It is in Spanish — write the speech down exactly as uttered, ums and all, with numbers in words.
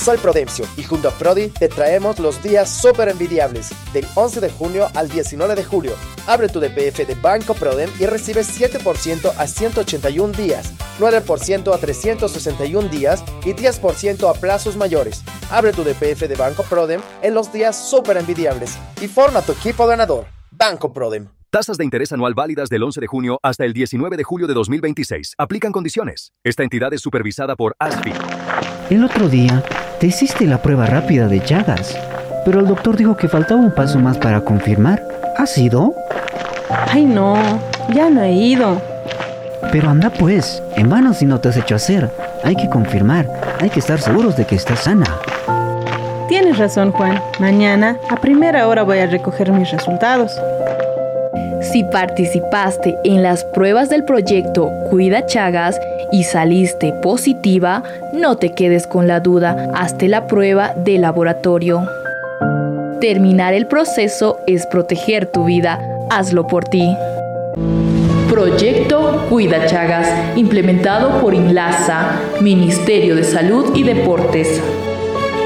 soy Prudencio y junto a Prodi te traemos los días súper envidiables del once de junio al diecinueve de julio. Abre tu D P F de Banco Prodem y recibe siete por ciento a ciento ochenta y un días, nueve por ciento a trescientos sesenta y un días y diez por ciento a plazos mayores. Abre tu D P F de Banco Prodem en los días súper envidiables y forma tu equipo ganador. Banco Prodem. Tasas de interés anual válidas del once de junio hasta el diecinueve de julio de dos mil veintiséis. Aplican condiciones. Esta entidad es supervisada por A S F I. El otro día te hiciste la prueba rápida de Chagas, pero el doctor dijo que faltaba un paso más para confirmar. ¿Has ido? Ay no, ya no he ido. Pero anda pues, en vano si no te has hecho hacer. Hay que confirmar, hay que estar seguros de que estás sana. Tienes razón, Juan. Mañana a primera hora voy a recoger mis resultados. Si participaste en las pruebas del proyecto Cuida Chagas y saliste positiva, no te quedes con la duda, hazte la prueba de laboratorio. Terminar el proceso es proteger tu vida. Hazlo por ti. Proyecto Cuida Chagas, implementado por INLASA, Ministerio de Salud y Deportes.